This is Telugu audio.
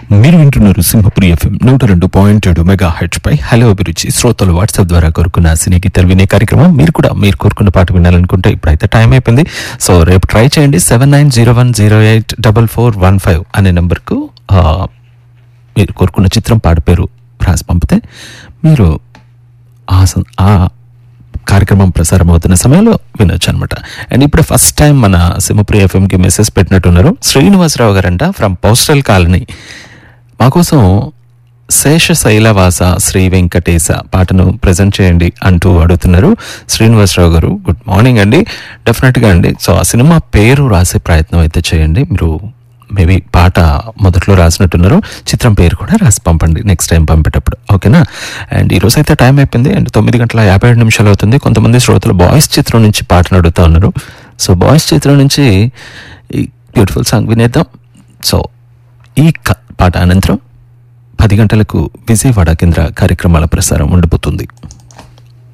మీరు వింటున్నారు సింహపురి ఎఫ్ఎం 102.7 మెగాహెర్ట్జ్ పై హలో అభిరుచి శ్రోతలు వాట్సాప్ ద్వారా కోరుకున్న సినీ గీతాలు వినే కార్యక్రమం. మీరు కూడా మీరు కోరుకున్న పాట వినాలనుకుంటే ఇప్పుడైతే టైం అయిపోయింది. సో రేపు ట్రై చేయండి. 7901084415 అనే నెంబర్కు మీరు కోరుకున్న చిత్రం పాట పేరు రాసి పంపితే మీరు ఆ కార్యక్రమం ప్రసారం అవుతున్న సమయంలో వినొచ్చు అనమాట. అండ్ ఇప్పుడు ఫస్ట్ టైం మన Simhapuri ఎఫ్ఎంకి message పెట్టినట్టున్నారు. Srinivasarao గారంట from postal colony. మా కోసం శేషశైలవాస శ్రీ వెంకటేశ పాటను ప్రజెంట్ చేయండి అంటూ అడుగుతున్నారు శ్రీనివాసరావు గారు. గుడ్ మార్నింగ్ అండి. డెఫినెట్గా అండి. సో ఆ సినిమా పేరు రాసే ప్రయత్నం అయితే చేయండి. మీరు మేబీ పాట మొదట్లో రాసినట్టున్నారు, చిత్రం పేరు కూడా రాసి పంపండి నెక్స్ట్ టైం పంపేటప్పుడు, ఓకేనా? అండ్ ఈరోజు అయితే టైం అయిపోయింది. అండ్ 9:57 అవుతుంది. కొంతమంది శ్రోతలు బాయ్స్ చిత్రం నుంచి పాటను అడుగుతూ ఉన్నారు. సో బాయ్స్ చిత్రం నుంచి ఈ బ్యూటిఫుల్ సాంగ్ వినేద్దాం. సో ఈ పాట అనంతరం 10 గంటలకు విజయవాడ కేంద్ర కార్యక్రమాల ప్రసారం ఉండిపోతుంది.